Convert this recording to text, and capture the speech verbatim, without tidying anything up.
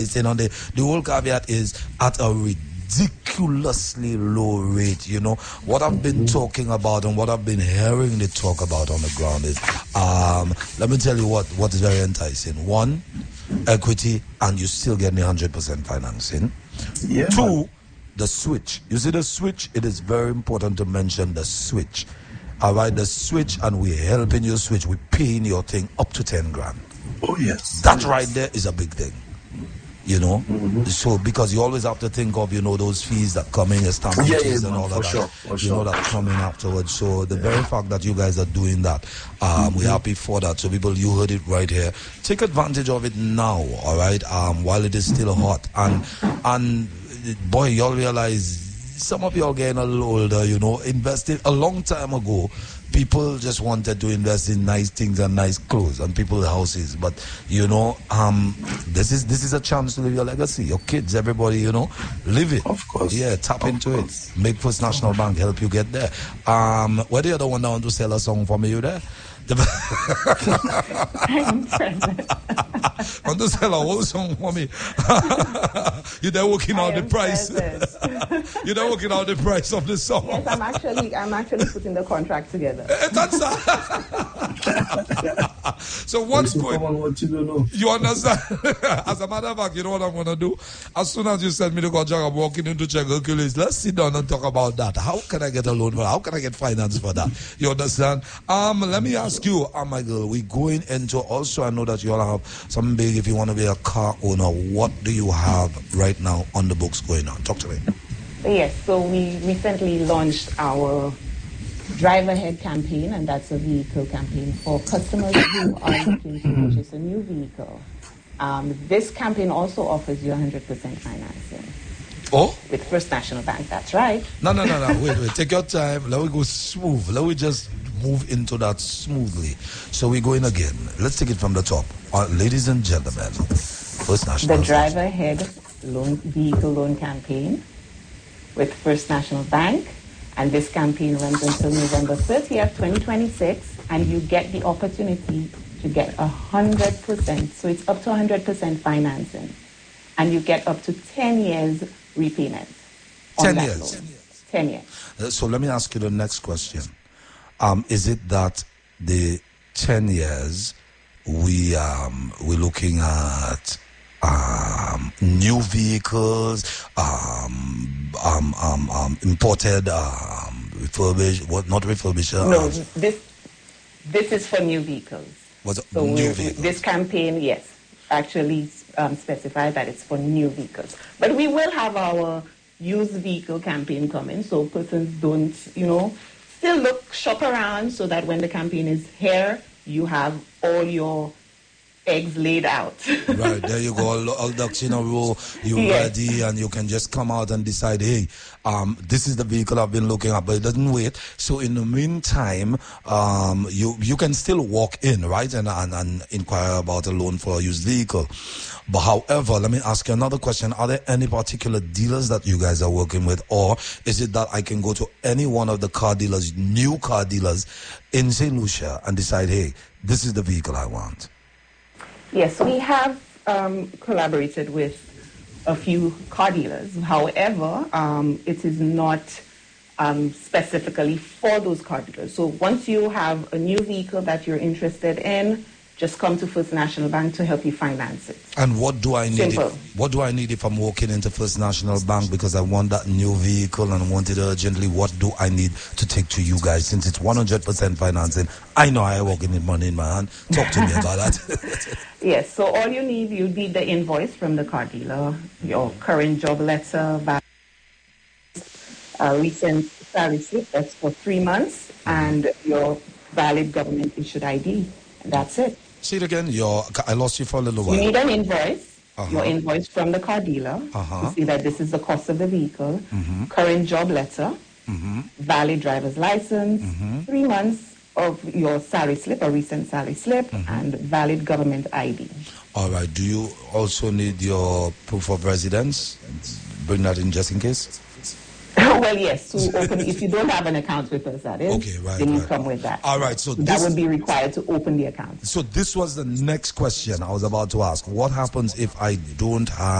saying on the, the whole caveat is at a ridiculously low rate. You know, what I've been talking about and what I've been hearing the talk about on the ground is, um, let me tell you what, what is very enticing. One, equity, and you still get one hundred percent financing. Yeah. Two, the switch. You see the switch, it is very important to mention the switch. All right, the switch, and we're helping you switch. We're paying your thing up to ten grand. Oh, yes. That yes. right there is a big thing. You know, mm-hmm. So because you always have to think of, you know, those fees that come in, your stamp yeah, fees yeah, and all for of that. Sure, for you sure. know, that coming afterwards. So the yeah. very fact that you guys are doing that, um, mm-hmm. we're happy for that. So people, you heard it right here. Take advantage of it now, all right? Um, while it is still hot, and and boy, y'all realize some of y'all getting a little older. You know, invested a long time ago. People just wanted to invest in nice things and nice clothes and people's houses, but you know, um, this is this is a chance to live your legacy. Your kids, everybody, you know, live it. Of course. Yeah, tap of into course. it. Make First National Bank help you get there. Um, where the other one down to sell a song for me? You there? I'm present. Want to sell a whole song for me? You're there working out the price. You're there working out the price of the song. Yes, I'm actually, I'm actually putting the contract together. That's so what's going on? You understand? As a matter of fact, you know what I'm gonna do? As soon as you send me the contract, I'm walking into Check Hercules. Let's sit down and talk about that. How can I get a loan for that? How can I get finance for that? You understand? Um, let me ask you, oh my girl, we going into also, I know that you all have something big. If you want to be a car owner, what do you have right now on the books going on? Talk to me. Yes, so we recently launched our Drive Ahead campaign, and that's a vehicle campaign for customers who are looking to purchase a new vehicle. Um, this campaign also offers you one hundred percent financing. Oh? With First National Bank, that's right. No, no, no, no, wait, wait. Take your time. Let me go smooth. Let me just move into that smoothly. So we're going again. Let's take it from the top. Uh, ladies and gentlemen, First National The Drive Ahead loan, vehicle loan campaign with First National Bank. And this campaign runs until November thirtieth, twenty twenty-six. And you get the opportunity to get one hundred percent. So it's up to one hundred percent financing. And you get up to ten years repayment. ten years? Loan. ten years. Uh, so let me ask you the next question. Um, is it that the ten years we um we're looking at um new vehicles, um um um, um imported, um refurbished, what not refurbished? Uh, no, this this is for new vehicles. Was it so new vehicles? This campaign, yes, actually um, specifies that it's for new vehicles. But we will have our used vehicle campaign coming, so persons don't, you know, still look, shop around so that when the campaign is here, you have all your eggs laid out. Right, there you go, all, all ducks in a row, you're yes. ready, and you can just come out and decide, hey, um, this is the vehicle I've been looking at, but it doesn't wait. So in the meantime, um, you you can still walk in, right, and, and, and inquire about a loan for a used vehicle. But however, let me ask you another question. Are there any particular dealers that you guys are working with, or is it that I can go to any one of the car dealers, new car dealers in Saint Lucia, and decide, hey, this is the vehicle I want? Yes, we have um, collaborated with a few car dealers. However, um, it is not um, specifically for those car dealers. So once you have a new vehicle that you're interested in, just come to First National Bank to help you finance it. And what do I need? Simple. If, what do I need if I'm walking into First National Bank because I want that new vehicle and want it urgently? What do I need to take to you guys? Since it's one hundred percent financing, I know I walk in with money in my hand. Talk to me about that. Yes, so all you need, you need the invoice from the car dealer, your current job letter, a recent salary slip, that's for three months, and your valid government issued I D. And that's it. Say it again. Your, I lost you for a little while. You need an invoice, uh-huh. your invoice from the car dealer, uh-huh. to see that this is the cost of the vehicle, mm-hmm. current job letter, mm-hmm. valid driver's license, mm-hmm. three months of your salary slip, a recent salary slip, mm-hmm. and valid government I D. All right. Do you also need your proof of residence? Bring that in just in case. Oh, well, yes. To open, if you don't have an account with us, that is. Okay, right, Then you right. come with that. All right, so that this, would be required to open the account. So this was the next question I was about to ask. What happens if I don't have